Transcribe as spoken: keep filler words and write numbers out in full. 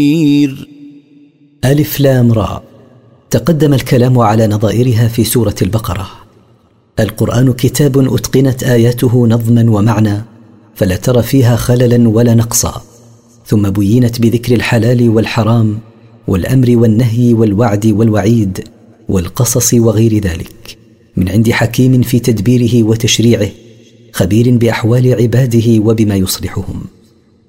ألف لام را. تقدم الكلام على نظائرها في سورة البقرة. القرآن كتاب أتقنت آياته نظما ومعنى، فلا ترى فيها خللا ولا نقصا، ثم بينت بذكر الحلال والحرام والأمر والنهي والوعد والوعيد والقصص وغير ذلك، من عند حكيم في تدبيره وتشريعه، خبير بأحوال عباده وبما يصلحهم.